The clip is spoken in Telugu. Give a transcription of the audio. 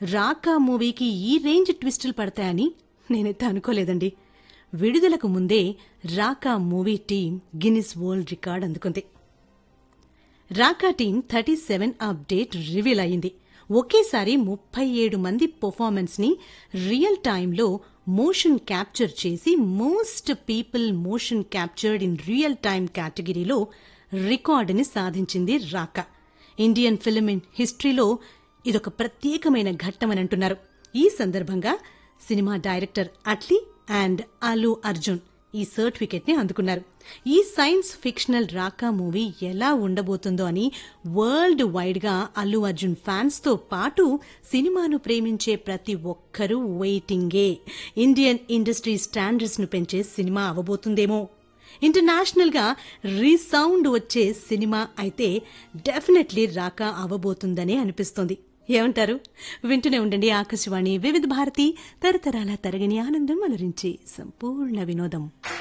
రాకా మూవీకి ఈ రేంజ్ ట్విస్టులు పడతాయని నేనైతే అనుకోలేదండి. విడుదలకు ముందే రాకా movie team Guinness world record అందుకుంది. రాకా టీం 37 అప్డేట్ రివీల్ అయింది. ఒకేసారి 37 మంది పర్ఫార్మెన్స్ ని రియల్ టైంలో మోషన్ క్యాప్చర్ చేసి most people motion captured in real time కేటగిరీలో రికార్డుని సాధించింది రాకా. ఇండియన్ ఫిల్మ్ హిస్టరీలో ఇదొక ప్రత్యేకమైన ఘట్టమని అంటున్నారు. ఈ సందర్భంగా cinema director Atlee and Allu Arjun ఈ సర్టిఫికెట్ ని అందుకున్నారు. ఈ సైన్స్ ఫిక్షనల్ రాకా మూవీ ఎలా ఉండబోతుందో అని వరల్డ్ వైడ్ గా అల్లు అర్జున్ ఫ్యాన్స్ తో పాటు సినిమాను ప్రేమించే ప్రతి ఒక్కరూ వెయిటింగే. ఇండియన్ ఇండస్ట్రీ స్టాండర్డ్స్ ను పెంచే సినిమా అవబోతుందేమో. ఇంటర్నేషనల్ గా రీసౌండ్ వచ్చే సినిమా అయితే డెఫినెట్లీ రాకా అవబోతుందనే అనిపిస్తోంది. ఏమంటారు? వింటూనే ఉండండి ఆకాశవాణి వివిధ భారతి, తరతరాల తరగని ఆనందం అలరించి సంపూర్ణ వినోదం.